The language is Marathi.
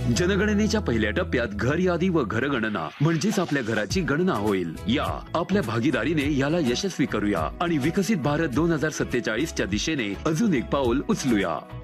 जनगणनेच्या पहिल्या टप्प्यात घर यादी व घरगणना म्हणजेच आपल्या घराची गणना होईल। या आपल्या भागीदारीने याला यशस्वी करूया आणि विकसित भारत 2047 च्या दिशेने अजून एक पाऊल उचलूया।